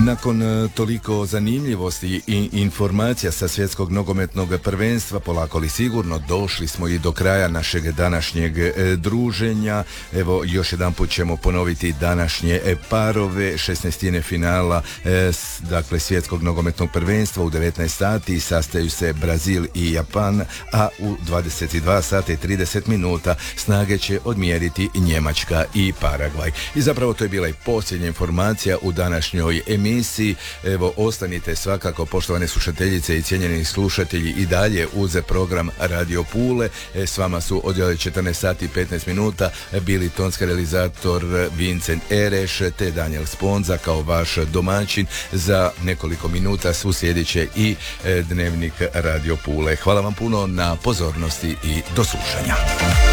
Nakon toliko zanimljivosti i informacija sa svjetskog nogometnog prvenstva, polako li sigurno došli smo i do kraja našeg današnjeg druženja. Evo, još jedan put ćemo ponoviti današnje parove, 16. finala dakle svjetskog nogometnog prvenstva u 19 sati sastaju se Brazil i Japan, a u 22 sata i 30 minuta snage će odmjeriti Njemačka i Paragvaj. I zapravo to je bila i posljednja informacija u današnjoj emisiji. Evo, ostanite svakako, poštovane slušateljice i cijenjeni slušatelji, i dalje uz program Radio Pule. S vama su od 14 sati i 15 minuta bili tonski realizator Vincent Ereš te Daniel Sponza kao vaš domaćin. Za nekoliko minuta uslijedit će i Dnevnik Radio Pule. Hvala vam puno na pozornosti i do slušanja.